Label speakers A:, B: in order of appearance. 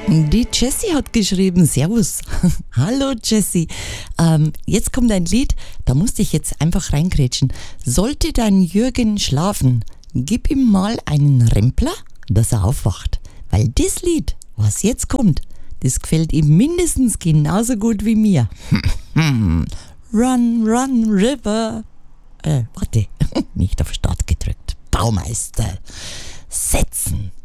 A: Die Jessie hat geschrieben, Servus. Hallo Jessie. Jetzt kommt ein Lied, da musste ich jetzt einfach reingrätschen. Sollte dein Jürgen schlafen, gib ihm mal einen Rempler, dass er aufwacht. Weil das Lied, was jetzt kommt, das gefällt ihm mindestens genauso gut wie mir. Run, run, River. Warte, nicht auf Start gedrückt. Baumeister. Setzen.